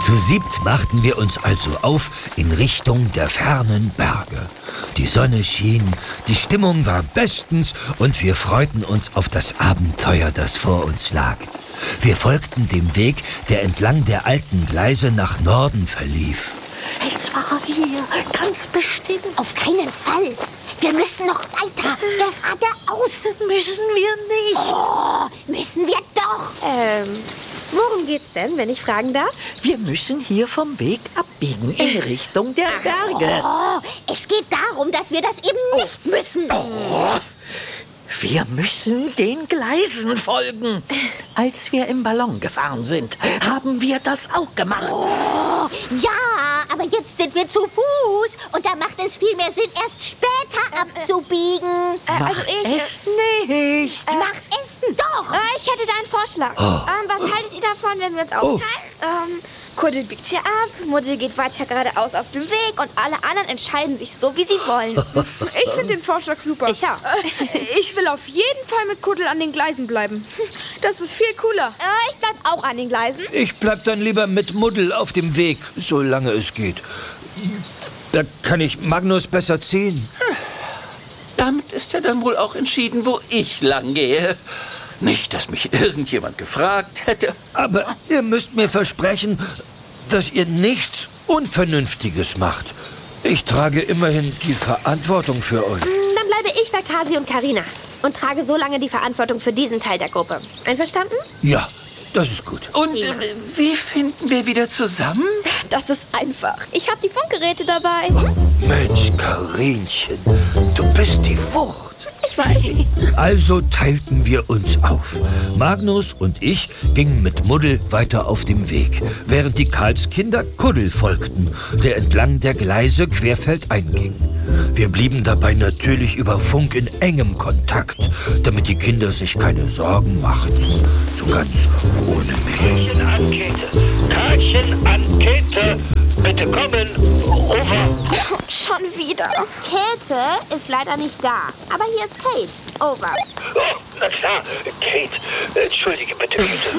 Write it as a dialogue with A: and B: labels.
A: Zu siebt machten wir uns also auf in Richtung der fernen Berge. Die Sonne schien, die Stimmung war bestens und wir freuten uns auf das Abenteuer, das vor uns lag. Wir folgten dem Weg, der entlang der alten Gleise nach Norden verlief.
B: Es war hier, ganz bestimmt.
C: Auf keinen Fall. Wir müssen noch weiter. Geradeaus.
B: Müssen wir nicht.
C: Oh, müssen wir doch.
D: Worum geht's denn, wenn ich fragen darf?
B: Wir müssen hier vom Weg abbiegen in Richtung der Berge.
C: Oh, es geht darum, dass wir das eben nicht müssen.
B: Wir müssen den Gleisen folgen. Als wir im Ballon gefahren sind, haben wir das auch gemacht.
C: Oh, ja, aber jetzt sind wir zu Fuß. Und da macht es viel mehr Sinn, erst später abzubiegen.
B: Mach es nicht.
C: Mach es doch.
D: Ich hätte da einen Vorschlag. Was haltet ihr davon, wenn wir uns aufteilen? Kuddel biegt hier ab, Muddel geht weiter geradeaus auf dem Weg und alle anderen entscheiden sich so, wie sie wollen.
E: Ich finde den Vorschlag super.
D: Ich auch.
E: Ich will auf jeden Fall mit Kuddel an den Gleisen bleiben. Das ist viel cooler.
D: Ich bleib auch an den Gleisen.
A: Ich bleib dann lieber mit Muddel auf dem Weg, solange es geht. Da kann ich Magnus besser ziehen.
F: Damit ist ja dann wohl auch entschieden, wo ich lang gehe. Nicht, dass mich irgendjemand gefragt hätte.
A: Aber ihr müsst mir versprechen, dass ihr nichts Unvernünftiges macht. Ich trage immerhin die Verantwortung für euch.
D: Dann bleibe ich bei Kasi und Karina und trage so lange die Verantwortung für diesen Teil der Gruppe. Einverstanden?
A: Ja, das ist gut.
F: Und wie finden wir wieder zusammen?
D: Das ist einfach. Ich habe die Funkgeräte dabei.
A: Mensch, Karinchen, du bist die Wucht.
D: Ich weiß.
A: Also teilten wir uns auf. Magnus und ich gingen mit Muddel weiter auf dem Weg, während die Karlskinder Kuddel folgten, der entlang der Gleise querfeldein ging. Wir blieben dabei natürlich über Funk in engem Kontakt, damit die Kinder sich keine Sorgen machten. So ganz ohne mich.
G: Karlchen an Käthe. Karlchen an Käthe. Bitte kommen. Over.
D: Schon wieder. Käthe ist leider nicht da. Aber hier ist Kate. Over.
G: Oh, na klar. Kate, entschuldige bitte, Käthe.